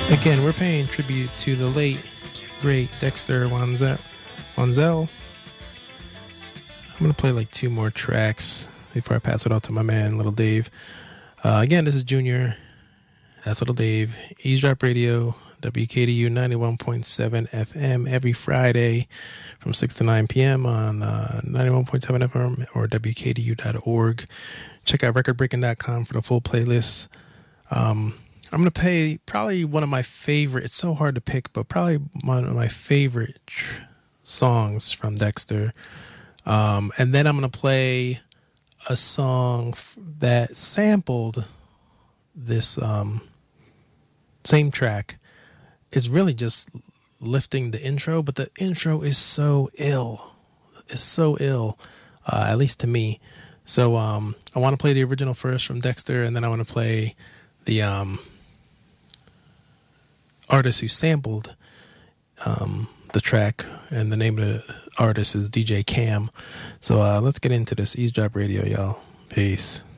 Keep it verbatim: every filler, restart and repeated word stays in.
Again, we're paying tribute to the late, great Dexter Wansel. Wansel. I'm going to play like two more tracks before I pass it out to my man, Little Dave. Uh, again, this is Junior. That's Little Dave. Eavesdrop Radio, W K D U ninety-one point seven F M every Friday from six to nine p.m. on uh, ninety-one point seven F M or W K D U dot org. Check out record breaking dot com for the full playlist. Um, I'm going to play probably one of my favorite, it's so hard to pick, but probably one of my favorite tr- songs from Dexter. Um, and then I'm going to play a song f- that sampled this um, same track. It's really just lifting the intro, but the intro is so ill. It's so ill, uh, at least to me. So um, I want to play the original first from Dexter, and then I want to play the um, artist who sampled um, the track, and the name of the artist is D J Cam. So uh, let's get into this Eavesdrop Radio, y'all. Peace.